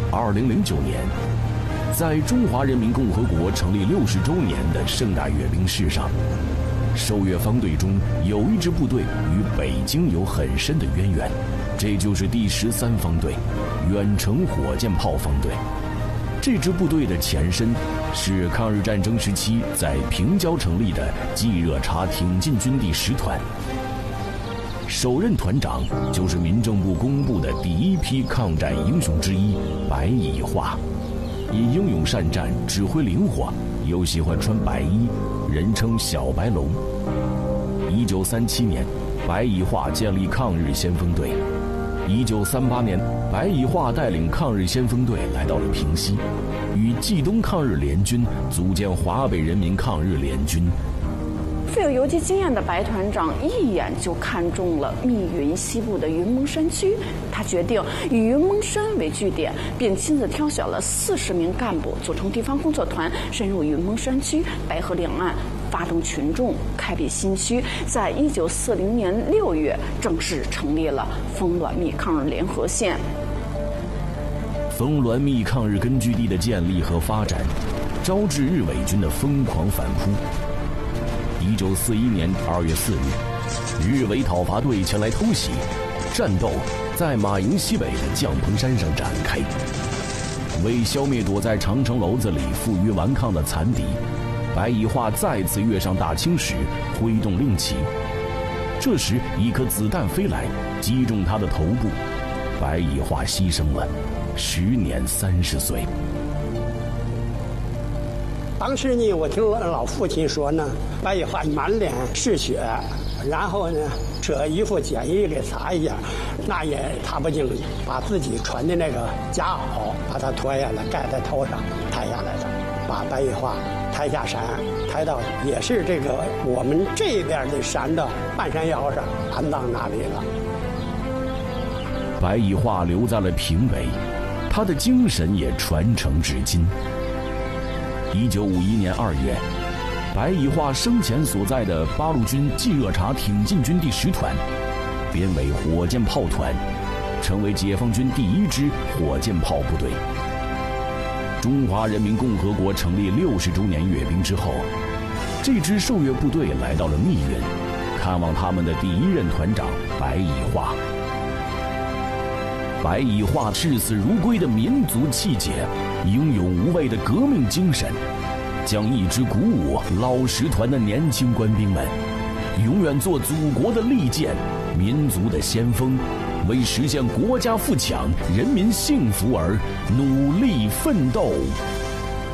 2009年，在中华人民共和国成立60周年的盛大阅兵式上，受阅方队中有一支部队与北京有很深的渊源，这就是第13方队远程火箭炮方队。这支部队的前身是抗日战争时期在平胶成立的冀热察挺进军第10团，首任团长就是民政部公布的第一批抗战英雄之一白乙化。因英勇善战、指挥灵活，又喜欢穿白衣，人称小白龙。1937年，白乙化建立抗日先锋队。1938年，白乙化带领抗日先锋队来到了平西，与冀东抗日联军组建华北人民抗日联军。 富有游击经验的白团长一眼就看中了密云西部的云蒙山区，他决定以云蒙山为据点，并亲自挑选了40名干部组成地方工作团，深入云蒙山区、白河两岸，发动群众开辟新区。在1940年6月，正式成立了丰滦密抗日联合线。 丰滦密抗日根据地的建立和发展，招致日伪军的疯狂反扑。1941年2月4日，日伪讨伐队前来偷袭，战斗在马营西北的将棚山上展开。为消灭躲在长城楼子里负隅顽抗的残敌，白乙化再次跃上大青石，挥动令旗。这时，一颗子弹飞来，击中他的头部，白乙化牺牲了，时年30岁。 当时呢，我听老父亲说呢，白乙化满脸是血，然后呢，这衣服简易给擦一下，那也他不仅把自己穿的那个夹袄把它脱下来盖在头上，抬下来的，把白乙化抬下山，抬到也是这个我们这边的山的半山腰上安葬那里了。 白乙化留在了平北，他的精神也传承至今。1951年2月，白乙化生前所在的八路军冀热察挺进军第10团编为火箭炮团，成为解放军第1支火箭炮部队。中华人民共和国成立60周年阅兵之后，这支受阅部队来到了密云，看望他们的第1任团长白乙化。白乙化视死如归的民族气节，英勇无畏的革命精神，将一支鼓舞老10团的年轻官兵们，永远做祖国的利剑、民族的先锋，为实现国家富强、人民幸福而努力奋斗。